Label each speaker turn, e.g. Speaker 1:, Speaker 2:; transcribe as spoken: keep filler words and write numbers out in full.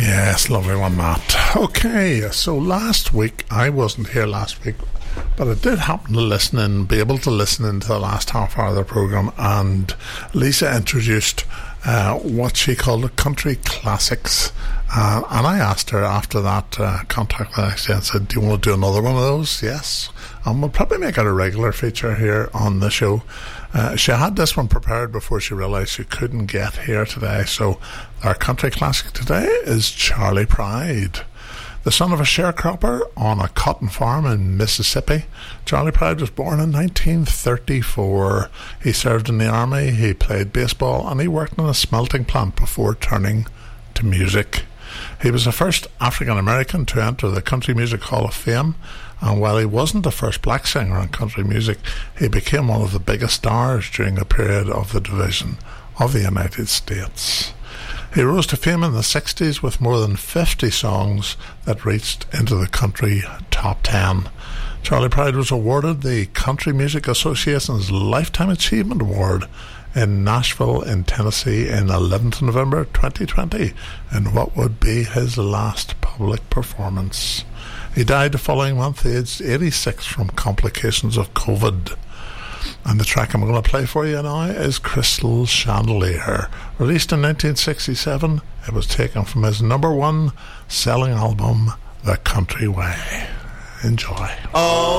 Speaker 1: Yes, lovely one, Matt. Okay, so last week, I wasn't here last week, but I did happen to listen in, be able to listen into the last half hour of the programme, and Lisa introduced uh, what she called the country classics. Uh, and I asked her after that uh, contact the next day and said, do you want to do another one of those? Yes. And we'll probably make it a regular feature here on the show. Uh, she had this one prepared before she realised she couldn't get here today. So our country classic today is Charley Pride. The son of a sharecropper on a cotton farm in Mississippi, Charley Pride was born in nineteen thirty-four. He served in the army, he played baseball, and he worked in a smelting plant before turning to music. He was the first African American to enter the Country Music Hall of Fame, and while he wasn't the first black singer in country music, he became one of the biggest stars during a period of the division of the United States. He rose to fame in the sixties with more than fifty songs that reached into the country top ten. Charley Pride was awarded the Country Music Association's Lifetime Achievement Award in Nashville in Tennessee in eleventh of November twenty twenty in what would be his last public performance. He died the following month, aged eighty-six, from complications of COVID. And the track I'm going to play for you now is Crystal Chandelier. Released in nineteen sixty-seven, it was taken from his number one selling album, The Country Way. Enjoy. Oh.